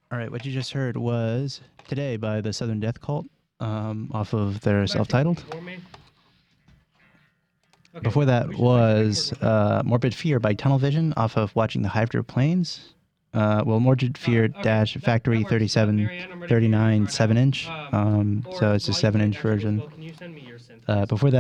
All right, what you just heard was Today by the Southern Death Cult, off of their self-titled. Before that was Morbid Fear by Tunnel Vision off of Watching the Hydro Planes. Morbid Fear dash Factory 3739 7-inch. So it's a 7-inch version. Before that